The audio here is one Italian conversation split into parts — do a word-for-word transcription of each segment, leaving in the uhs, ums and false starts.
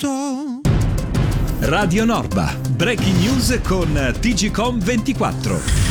tutto. Radio Norba, breaking news con T G Com ventiquattro.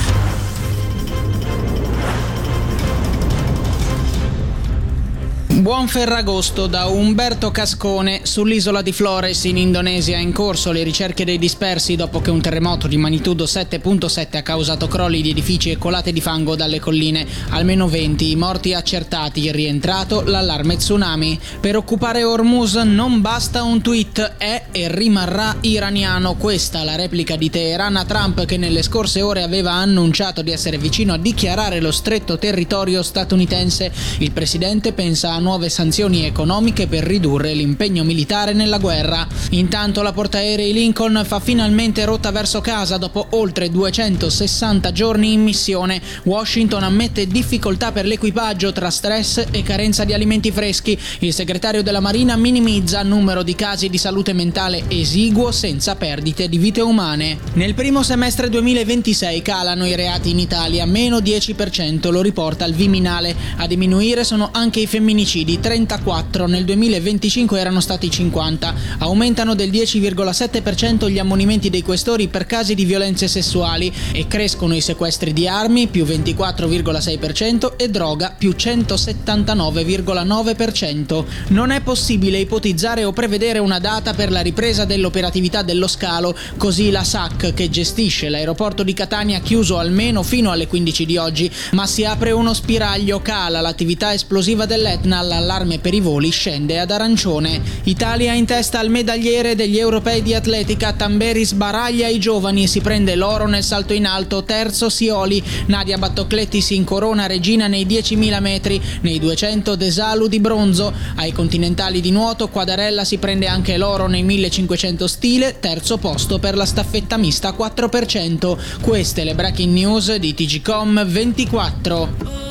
Buon Ferragosto da Umberto Cascone. Sull'isola di Flores in Indonesia è in corso le ricerche dei dispersi dopo che un terremoto di magnitudo sette virgola sette ha causato crolli di edifici e colate di fango dalle colline. Almeno venti i morti accertati, rientrato l'allarme tsunami. Per occupare Hormuz non basta un tweet, è e rimarrà iraniano. Questa la replica di Teheran a Trump, che nelle scorse ore aveva annunciato di essere vicino a dichiarare lo stretto territorio statunitense. Il presidente pensa a nuove sanzioni economiche per ridurre l'impegno militare nella guerra. Intanto la portaerei Lincoln fa finalmente rotta verso casa dopo oltre duecentosessanta giorni in missione. Washington ammette difficoltà per l'equipaggio tra stress e carenza di alimenti freschi. Il segretario della Marina minimizza numero di casi di salute mentale esiguo senza perdite di vite umane. Nel primo semestre duemilaventisei calano i reati in Italia, meno dieci per cento, lo riporta il Viminale. A diminuire sono anche i femminicidi, trentaquattro, nel duemilaventicinque erano stati cinquanta. Aumentano del dieci virgola sette per cento gli ammonimenti dei questori per casi di violenze sessuali e crescono i sequestri di armi, più ventiquattro virgola sei per cento, e droga, più centosettantanove virgola nove per cento. Non è possibile ipotizzare o prevedere una data per la ripresa dell'operatività dello scalo, così la S A C, che gestisce l'aeroporto di Catania, chiuso almeno fino alle quindici di oggi, ma si apre uno spiraglio, cala l'attività esplosiva dell'Etna, l'allarme per i voli scende ad arancione. Italia in testa al medagliere degli europei di atletica. Tamberi sbaraglia i giovani, si prende l'oro nel salto in alto, terzo Sioli. Nadia Battocletti si incorona regina nei diecimila metri, nei duecento Desalu di bronzo. Ai continentali di nuoto Quadarella si prende anche l'oro nei millecinquecento stile, terzo posto per la staffetta mista quattro per cento. Queste le breaking news di T G Com ventiquattro.